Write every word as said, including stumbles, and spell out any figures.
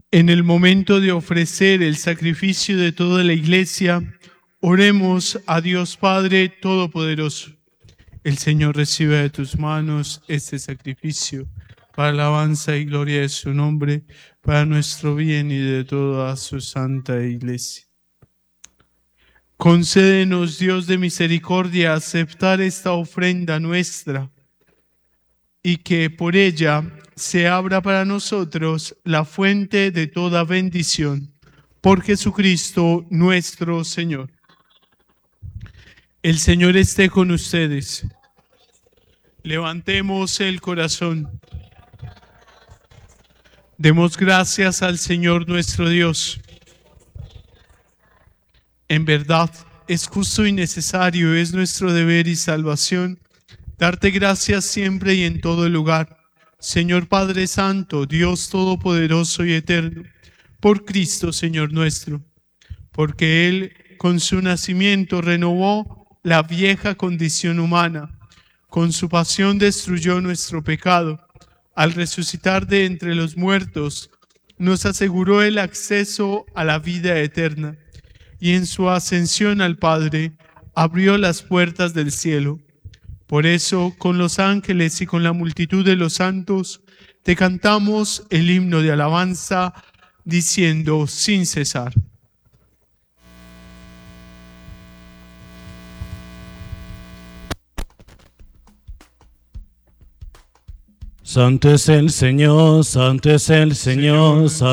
En el momento de ofrecer el sacrificio de toda la Iglesia, oremos a Dios Padre Todopoderoso. El Señor reciba de tus manos este sacrificio para alabanza y gloria de su nombre, para nuestro bien y de toda su santa Iglesia. Concédenos, Dios de misericordia, aceptar esta ofrenda nuestra y que por ella se abra para nosotros la fuente de toda bendición. Por Jesucristo nuestro Señor. El Señor esté con ustedes. Levantemos el corazón. Demos gracias al Señor nuestro Dios. En verdad, es justo y necesario, es nuestro deber y salvación, darte gracias siempre y en todo lugar, Señor Padre Santo, Dios Todopoderoso y Eterno, por Cristo, Señor nuestro, porque Él, con su nacimiento, renovó la vieja condición humana, con su pasión destruyó nuestro pecado, al resucitar de entre los muertos, nos aseguró el acceso a la vida eterna, y en su ascensión al Padre, abrió las puertas del cielo. Por eso, con los ángeles y con la multitud de los santos, te cantamos el himno de alabanza, diciendo sin cesar. Santo es el Señor, santo es el Señor, santo